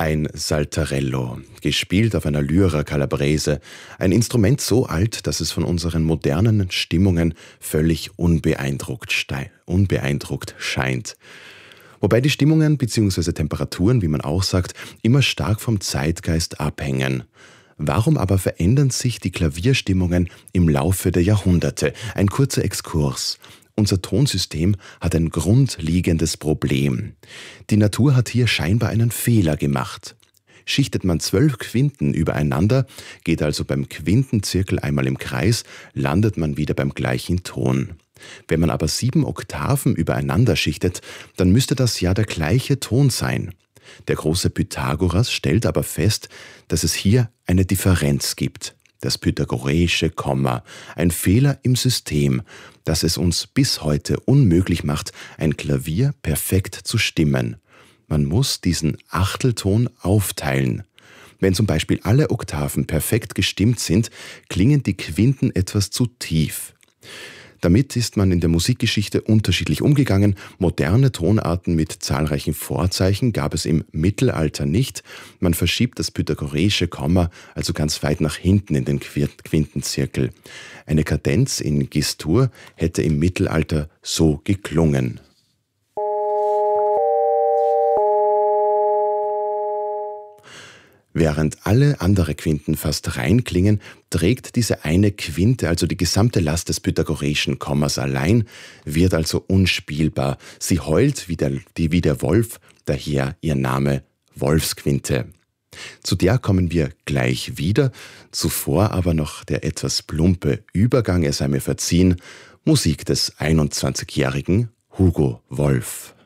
Ein Saltarello, gespielt auf einer Lyra Calabrese, ein Instrument so alt, dass es von unseren modernen Stimmungen völlig unbeeindruckt scheint. Wobei die Stimmungen bzw. Temperaturen, wie man auch sagt, immer stark vom Zeitgeist abhängen. Warum aber verändern sich die Klavierstimmungen im Laufe der Jahrhunderte? Ein kurzer Exkurs. Unser Tonsystem hat ein grundlegendes Problem. Die Natur hat hier scheinbar einen Fehler gemacht. Schichtet man 12 Quinten übereinander, geht also beim Quintenzirkel einmal im Kreis, landet man wieder beim gleichen Ton. Wenn man aber 7 Oktaven übereinander schichtet, dann müsste das ja der gleiche Ton sein. Der große Pythagoras stellt aber fest, dass es hier eine Differenz gibt. Das pythagoreische Komma, ein Fehler im System, das es uns bis heute unmöglich macht, ein Klavier perfekt zu stimmen. Man muss diesen Achtelton aufteilen. Wenn zum Beispiel alle Oktaven perfekt gestimmt sind, klingen die Quinten etwas zu tief. Damit ist man in der Musikgeschichte unterschiedlich umgegangen. Moderne Tonarten mit zahlreichen Vorzeichen gab es im Mittelalter nicht. Man verschiebt das pythagoreische Komma also ganz weit nach hinten in den Quintenzirkel. Eine Kadenz in Gistur hätte im Mittelalter so geklungen. Während alle andere Quinten fast rein klingen, trägt diese eine Quinte also die gesamte Last des pythagoreischen Kommas allein, wird also unspielbar. Sie heult wie der Wolf, daher ihr Name Wolfsquinte. Zu der kommen wir gleich wieder, zuvor aber noch der etwas plumpe Übergang, er sei mir verziehen, Musik des 21-jährigen Hugo Wolf.